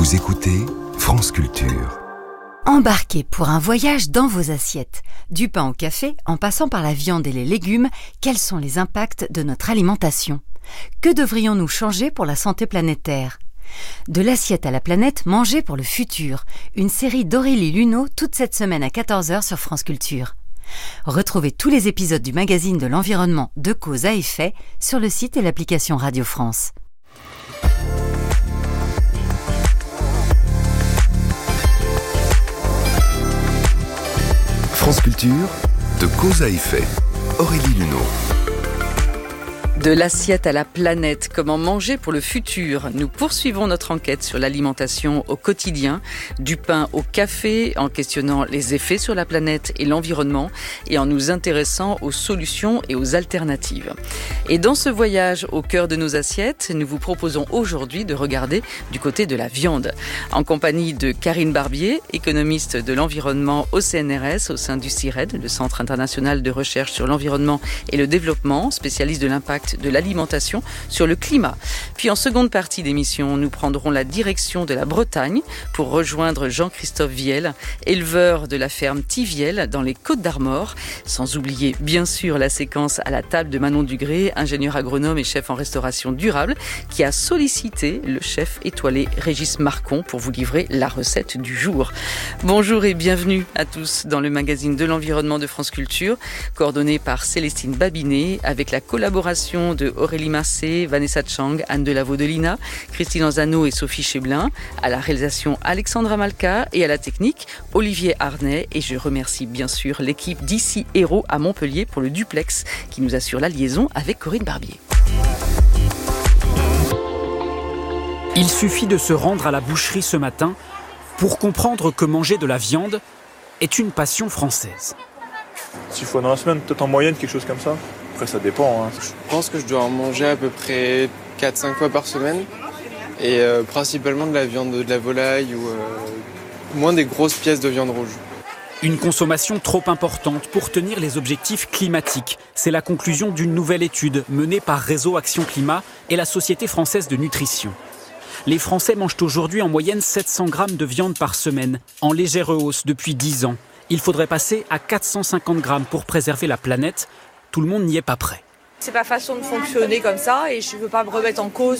Vous écoutez France Culture. Embarquez pour un voyage dans vos assiettes. Du pain au café, en passant par la viande et les légumes, quels sont les impacts de notre alimentation ? Que devrions-nous changer pour la santé planétaire ? De l'assiette à la planète, manger pour le futur. Une série d'Aurélie Luneau toute cette semaine à 14h sur France Culture. Retrouvez tous les épisodes du magazine de l'environnement de cause à effet sur le site et l'application Radio France. France Culture, de cause à effet. Aurélie Luneau. De l'assiette à la planète, comment manger pour le futur ? Nous poursuivons notre enquête sur l'alimentation au quotidien, du pain au café, en questionnant les effets sur la planète et l'environnement et en nous intéressant aux solutions et aux alternatives. Et dans ce voyage au cœur de nos assiettes, nous vous proposons aujourd'hui de regarder du côté de la viande. En compagnie de Karine Barbier, économiste de l'environnement au CNRS au sein du CIRED, le Centre international de recherche sur l'environnement et le développement, spécialiste de l'impact de l'alimentation sur le climat. Puis en seconde partie d'émission, nous prendrons la direction de la Bretagne pour rejoindre Jean-Christophe Viel, éleveur de la ferme Tiviel dans les Côtes-d'Armor, sans oublier bien sûr la séquence à la table de Manon Dugré, ingénieur agronome et chef en restauration durable, qui a sollicité le chef étoilé Régis Marcon pour vous livrer la recette du jour. Bonjour et bienvenue à tous dans le magazine de l'environnement de France Culture, coordonné par Célestine Babinet, avec la collaboration de Aurélie Massé, Vanessa Chang, Anne Delavaux-Delina, Christine Anzano et Sophie Cheblin, à la réalisation Alexandra Malka et à la technique Olivier Arnay. Et je remercie bien sûr l'équipe d'ici Héros à Montpellier pour le duplex qui nous assure la liaison avec Corinne Barbier. Il suffit de se rendre à la boucherie ce matin pour comprendre que manger de la viande est une passion française. 6 fois dans la semaine, peut-être en moyenne, quelque chose comme ça. Après, ça dépend. Je pense que je dois en manger à peu près 4-5 fois par semaine. Et principalement de la viande de la volaille ou moins des grosses pièces de viande rouge. Une consommation trop importante pour tenir les objectifs climatiques. C'est la conclusion d'une nouvelle étude menée par Réseau Action Climat et la Société française de nutrition. Les Français mangent aujourd'hui en moyenne 700 grammes de viande par semaine, en légère hausse depuis 10 ans. Il faudrait passer à 450 grammes pour préserver la planète. Tout le monde n'y est pas prêt. C'est ma façon de fonctionner comme ça et je ne veux pas me remettre en cause.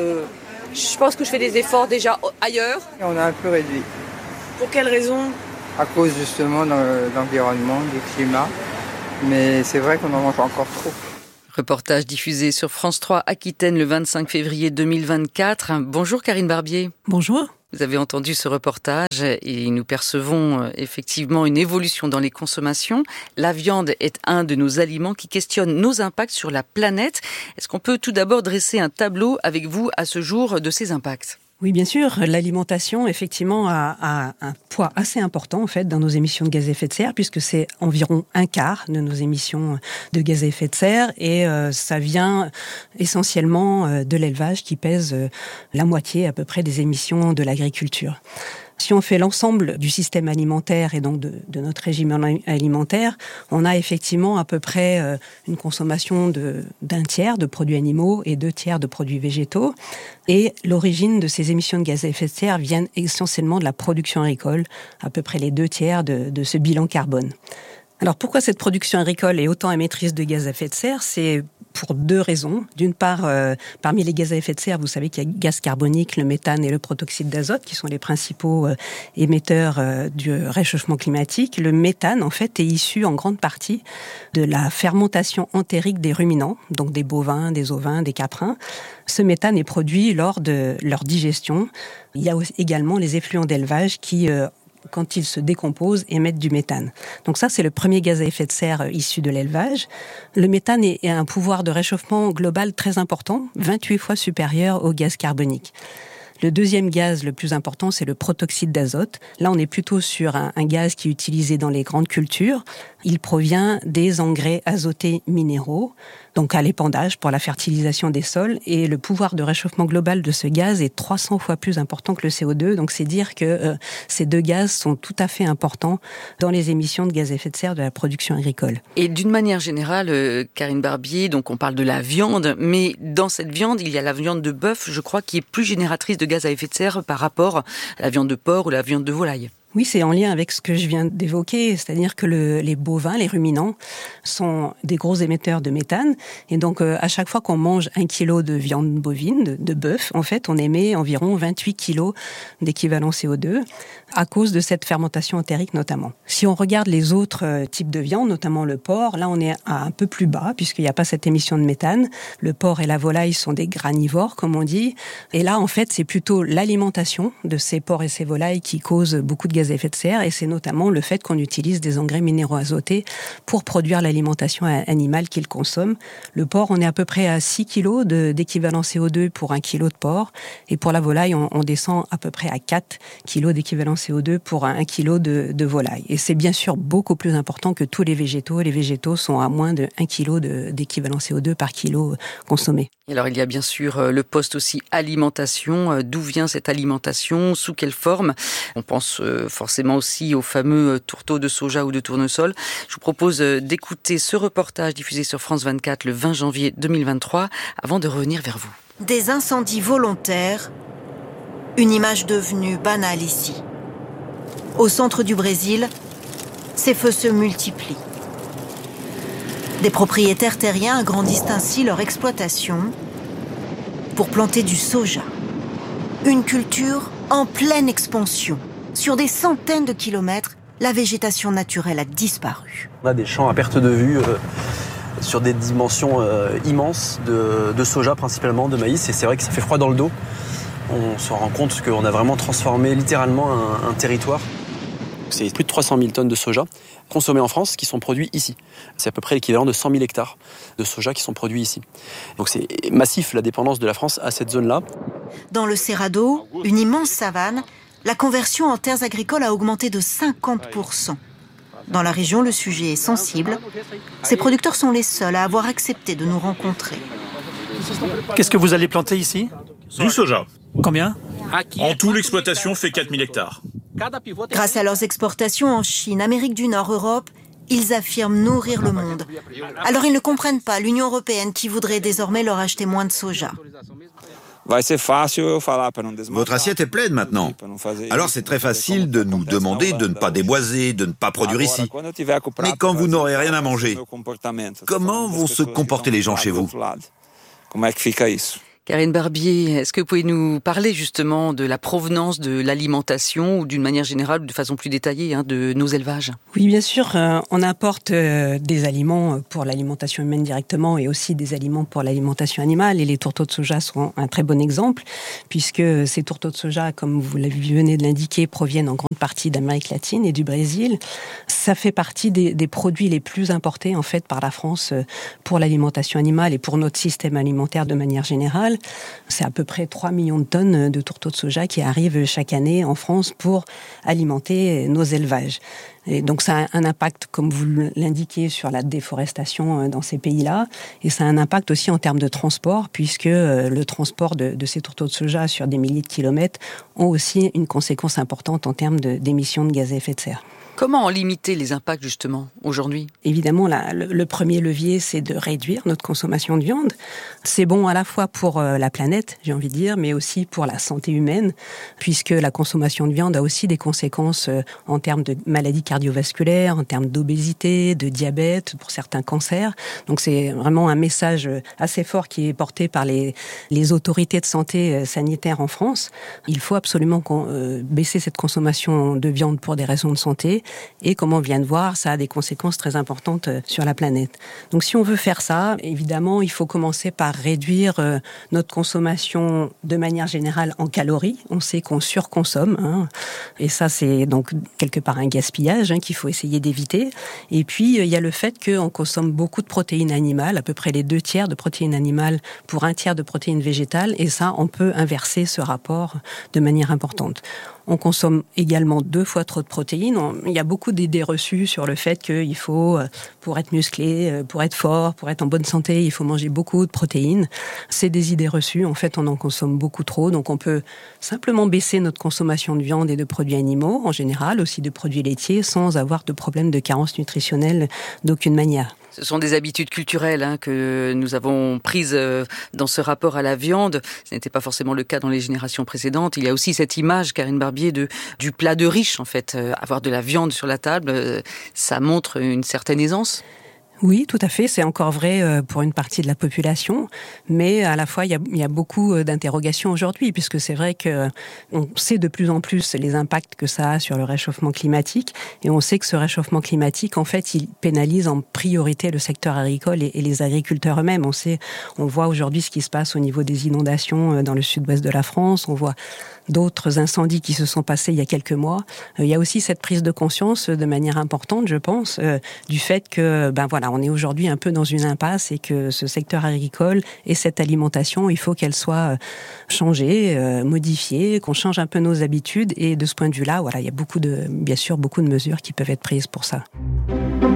Je pense que je fais des efforts déjà ailleurs. Et on a un peu réduit. Pour quelles raisons ? À cause justement de l'environnement, du climat. Mais c'est vrai qu'on en mange encore trop. Reportage diffusé sur France 3 Aquitaine le 25 février 2024. Bonjour Karine Barbier. Bonjour. Vous avez entendu ce reportage et nous percevons effectivement une évolution dans les consommations. La viande est un de nos aliments qui questionne nos impacts sur la planète. Est-ce qu'on peut tout d'abord dresser un tableau avec vous à ce jour de ces impacts ? Oui, bien sûr. L'alimentation, effectivement, a un poids assez important, en fait, dans nos émissions de gaz à effet de serre, puisque c'est environ un quart de nos émissions de gaz à effet de serre. Et ça vient essentiellement de l'élevage qui pèse la moitié à peu près des émissions de l'agriculture. Si on fait l'ensemble du système alimentaire et donc de notre régime alimentaire, on a effectivement à peu près une consommation d'un tiers de produits animaux et 2 tiers de produits végétaux. Et l'origine de ces émissions de gaz à effet de serre viennent essentiellement de la production agricole, à peu près les 2 tiers de ce bilan carbone. Alors pourquoi cette production agricole est autant émettrice de gaz à effet de serre ? C'est pour 2 raisons. D'une part, parmi les gaz à effet de serre, vous savez qu'il y a le gaz carbonique, le méthane et le protoxyde d'azote qui sont les principaux émetteurs du réchauffement climatique. Le méthane, en fait, est issu en grande partie de la fermentation entérique des ruminants, donc des bovins, des ovins, des caprins. Ce méthane est produit lors de leur digestion. Il y a également les effluents d'élevage qui quand ils se décomposent, émettent du méthane. Donc ça, c'est le premier gaz à effet de serre issu de l'élevage. Le méthane a un pouvoir de réchauffement global très important, 28 fois supérieur au gaz carbonique. Le deuxième gaz le plus important, c'est le protoxyde d'azote. Là, on est plutôt sur un gaz qui est utilisé dans les grandes cultures. Il provient des engrais azotés minéraux, donc à l'épandage pour la fertilisation des sols. Et le pouvoir de réchauffement global de ce gaz est 300 fois plus important que le CO2. Donc c'est dire que ces deux gaz sont tout à fait importants dans les émissions de gaz à effet de serre de la production agricole. Et d'une manière générale, Karine Barbier, donc on parle de la viande, mais dans cette viande, il y a la viande de bœuf, je crois, qui est plus génératrice de gaz à effet de serre par rapport à la viande de porc ou la viande de volaille. Oui, c'est en lien avec ce que je viens d'évoquer, c'est-à-dire que les bovins, les ruminants, sont des gros émetteurs de méthane. Et donc, à chaque fois qu'on mange 1 kilo de viande bovine, de bœuf, en fait, on émet environ 28 kilos d'équivalent CO2 à cause de cette fermentation entérique notamment. Si on regarde les autres types de viande, notamment le porc, là, on est à un peu plus bas, puisqu'il n'y a pas cette émission de méthane. Le porc et la volaille sont des granivores, comme on dit. Et là, en fait, c'est plutôt l'alimentation de ces porcs et ces volailles qui cause beaucoup de gaz à effet de serre, et c'est notamment le fait qu'on utilise des engrais minéraux azotés pour produire l'alimentation animale qu'ils consomment. Le porc, on est à peu près à 6 kilos d'équivalent CO2 pour 1 kilo de porc, et pour la volaille, on descend à peu près à 4 kilos d'équivalent CO2 pour 1 kilo de volaille. Et c'est bien sûr beaucoup plus important que tous les végétaux. Les végétaux sont à moins de 1 kilo d'équivalent CO2 par kilo consommé. Et alors il y a bien sûr le poste aussi alimentation. D'où vient cette alimentation? Sous quelle forme? On pense forcément aussi aux fameux tourteaux de soja ou de tournesol. Je vous propose d'écouter ce reportage diffusé sur France 24 le 20 janvier 2023 avant de revenir vers vous. Des incendies volontaires, une image devenue banale ici. Au centre du Brésil, ces feux se multiplient. Des propriétaires terriens agrandissent ainsi leur exploitation pour planter du soja. Une culture en pleine expansion. Sur des centaines de kilomètres, la végétation naturelle a disparu. On a des champs à perte de vue sur des dimensions immenses de soja principalement, de maïs, et c'est vrai que ça fait froid dans le dos. On se rend compte qu'on a vraiment transformé littéralement un territoire. C'est plus de 300 000 tonnes de soja consommées en France qui sont produits ici. C'est à peu près l'équivalent de 100 000 hectares de soja qui sont produits ici. Donc c'est massif la dépendance de la France à cette zone-là. Dans le Cerrado, une immense savane, la conversion en terres agricoles a augmenté de 50%. Dans la région, le sujet est sensible. Ces producteurs sont les seuls à avoir accepté de nous rencontrer. Qu'est-ce que vous allez planter ici? Du soja. Combien? En tout, l'exploitation fait 4000 hectares. Grâce à leurs exportations en Chine, Amérique du Nord, Europe, ils affirment nourrir le monde. Alors ils ne comprennent pas l'Union européenne qui voudrait désormais leur acheter moins de soja. Votre assiette est pleine maintenant. Alors c'est très facile de nous demander de ne pas déboiser, de ne pas produire ici. Mais quand vous n'aurez rien à manger, comment vont se comporter les gens chez vous ? Karine Barbier, est-ce que vous pouvez nous parler justement de la provenance de l'alimentation ou d'une manière générale ou de façon plus détaillée de nos élevages? Oui, bien sûr. On importe des aliments pour l'alimentation humaine directement et aussi des aliments pour l'alimentation animale. Et les tourteaux de soja sont un très bon exemple puisque ces tourteaux de soja, comme vous venez de l'indiquer, proviennent en grande partie d'Amérique latine et du Brésil. Ça fait partie des produits les plus importés en fait par la France pour l'alimentation animale et pour notre système alimentaire de manière générale. C'est à peu près 3 millions de tonnes de tourteaux de soja qui arrivent chaque année en France pour alimenter nos élevages. Et donc ça a un impact, comme vous l'indiquez, sur la déforestation dans ces pays-là. Et ça a un impact aussi en termes de transport, puisque le transport de ces tourteaux de soja sur des milliers de kilomètres ont aussi une conséquence importante en termes d'émissions de gaz à effet de serre. Comment en limiter les impacts justement aujourd'hui? Évidemment, le premier levier, c'est de réduire notre consommation de viande. C'est bon à la fois pour la planète, j'ai envie de dire, mais aussi pour la santé humaine, puisque la consommation de viande a aussi des conséquences en termes de maladies cardiovasculaires, en termes d'obésité, de diabète, pour certains cancers. Donc c'est vraiment un message assez fort qui est porté par les autorités de santé sanitaire en France. Il faut absolument baisser cette consommation de viande pour des raisons de santé. Et comme on vient de voir, ça a des conséquences très importantes sur la planète. Donc si on veut faire ça, évidemment, il faut commencer par réduire notre consommation de manière générale en calories. On sait qu'on surconsomme, et ça c'est donc quelque part un gaspillage qu'il faut essayer d'éviter. Et puis il y a le fait qu'on consomme beaucoup de protéines animales, à peu près les 2/3 de protéines animales pour 1/3 de protéines végétales, et ça on peut inverser ce rapport de manière importante. On consomme également 2 fois trop de protéines. Il y a beaucoup d'idées reçues sur le fait qu'il faut, pour être musclé, pour être fort, pour être en bonne santé, il faut manger beaucoup de protéines. C'est des idées reçues. En fait, on en consomme beaucoup trop. Donc, on peut simplement baisser notre consommation de viande et de produits animaux, en général, aussi de produits laitiers, sans avoir de problème de carence nutritionnelle d'aucune manière. Ce sont des habitudes culturelles que nous avons prises dans ce rapport à la viande. Ce n'était pas forcément le cas dans les générations précédentes. Il y a aussi cette image, Karine Barbier, du plat de riche, en fait. Avoir de la viande sur la table, ça montre une certaine aisance. Oui, tout à fait. C'est encore vrai pour une partie de la population, mais à la fois, il y a beaucoup d'interrogations aujourd'hui, puisque c'est vrai que on sait de plus en plus les impacts que ça a sur le réchauffement climatique, et on sait que ce réchauffement climatique, en fait, il pénalise en priorité le secteur agricole et les agriculteurs eux-mêmes. On voit aujourd'hui ce qui se passe au niveau des inondations dans le sud-ouest de la France. On voit d'autres incendies qui se sont passés il y a quelques mois. Il y a aussi cette prise de conscience de manière importante, je pense, du fait que, on est aujourd'hui un peu dans une impasse et que ce secteur agricole et cette alimentation, il faut qu'elle soit changée, modifiée, qu'on change un peu nos habitudes. Et de ce point de vue-là, il y a bien sûr beaucoup de mesures qui peuvent être prises pour ça.